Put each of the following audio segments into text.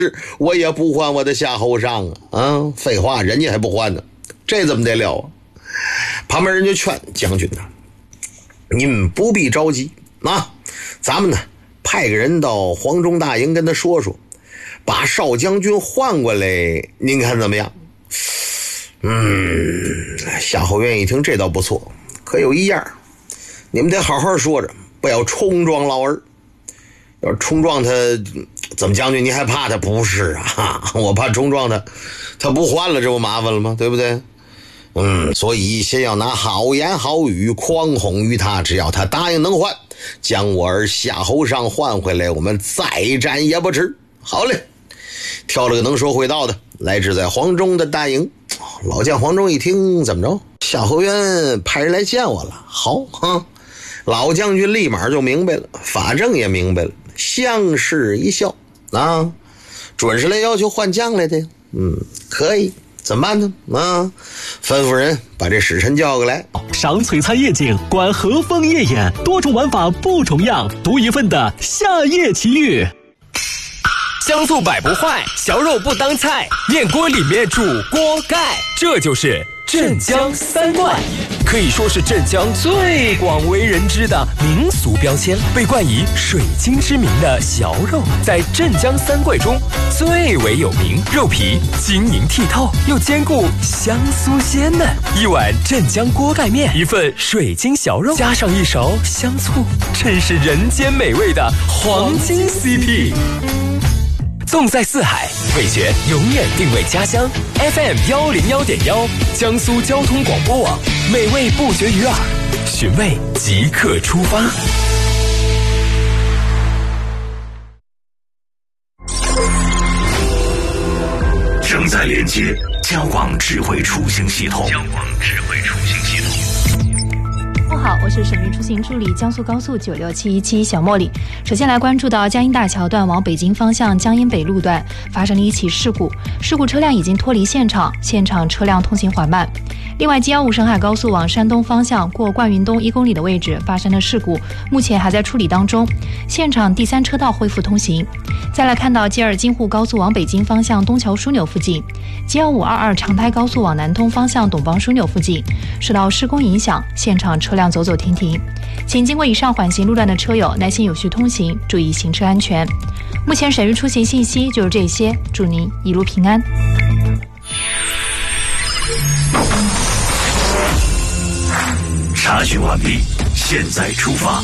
我也不还我的夏侯尚啊！废话，人家还不还呢，这怎么得了啊？旁边人就劝将军呢，您不必着急啊，咱们呢派个人到黄忠大营跟他说说，把少将军换过来，您看怎么样？夏侯渊一听这倒不错，可有一样，你们得好好说着，不要冲撞老儿。要是冲撞他，怎么将军你还怕他？不是啊，我怕冲撞他不换了，这不麻烦了吗？对不对？所以先要拿好言好语狂哄于他，只要他答应能换，将我儿夏侯尚换回来，我们再战也不迟。好嘞，挑了个能说会道的，来至在黄忠的大营。老将黄忠一听，怎么着？夏侯渊派人来见我了。好哈，老将军立马就明白了，法正也明白了，相视一笑啊，准是来要求换将来的。可以。怎么办呢？吩咐人把这使臣叫过来。 赏璀璨夜景，观和风夜演，多种玩法不重样，独一份的夏夜奇遇。 香素百不坏，小肉不当菜，面锅里面煮锅盖，这就是镇江三怪，可以说是镇江最广为人知的民俗标签，被冠以水晶之名的小肉，在镇江三怪中最为有名，肉皮晶莹剔透，又兼顾香酥鲜嫩。一碗镇江锅盖面，一份水晶小肉，加上一勺香醋，真是人间美味的黄金 CP。纵在四海，味觉永远定位家乡。FM 101.1，江苏交通广播网，美味不绝于耳，寻味即刻出发。 正在连接交广智慧出行系统。 好，我是省运出行助理江苏高速96717小茉莉。首先来关注到江阴大桥段往北京方向江阴北路段发生了一起事故，车辆已经脱离现场车辆通行缓慢。另外，G15沈海高速往山东方向过灌云东1公里的位置发生了事故，目前还在处理当中，现场第3车道恢复通行。再来看到G2京沪高速往北京方向东桥枢纽附近，G1522长台高速往南通方向董邦枢纽附近，受到施工影响，现场车辆走走停停，请经过以上缓行路段的车友耐心有序通行，注意行车安全。目前省域出行信息就是这些，祝您一路平安。 查询完毕，现在出发。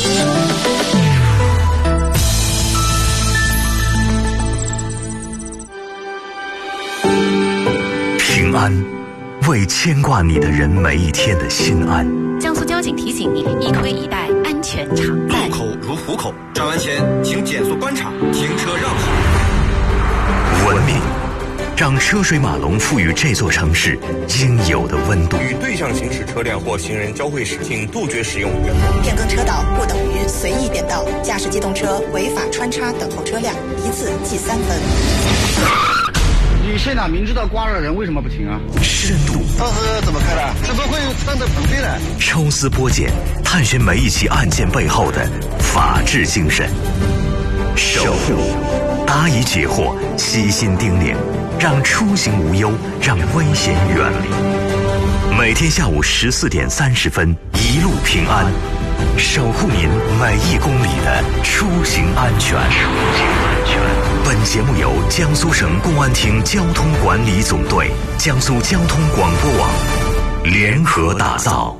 平安，为牵挂你的人每一天的心安。 江苏交警提醒您：一盔一带，安全常在。 路口如虎口，转弯前请减速观察，停车让行。 文明，让车水马龙赋予这座城市应有的温度。 与对向行驶车辆或行人交汇时，请杜绝使用变更车道不等于随意变道，驾驶机动车违法穿插等候车辆，一次记3分。 你现场明知道刮了人，为什么不停啊？ 深度， 当时怎么开的？怎么会穿着粉飞的？ 抽丝剥茧，探寻每一起案件背后的法治精神。守护，答疑解惑，悉心叮咛，让出行无忧，让危险远离。每天下午14点30分，一路平安，守护您每1公里的出行安全。本节目由江苏省公安厅交通管理总队、江苏交通广播网联合打造。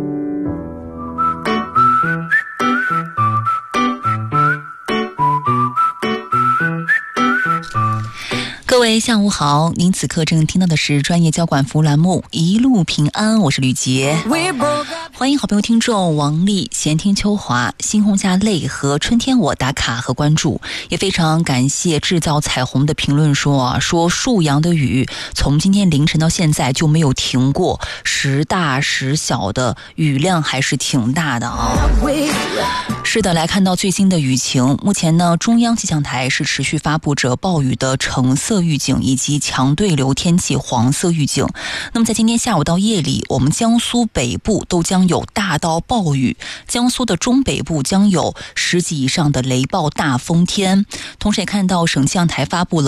各位下午好，您此刻正听到的是专业交管服务栏目一路平安，我是吕杰。欢迎好朋友听众王丽、闲听秋华、新红霞泪和春天我打卡和关注，也非常感谢制造彩虹的评论说沭阳的雨从今天凌晨到现在就没有停过，时大时小的雨量还是挺大的啊。是的，来看到最新的雨情，目前呢中央气象台是持续发布着暴雨的橙色预警以及强对流天气黄色预警。那么在今天下午到夜里，我们江苏北部都将有大到暴雨，江苏的中北部将有10级以上的雷暴大风天。同时也看到省气象台发布了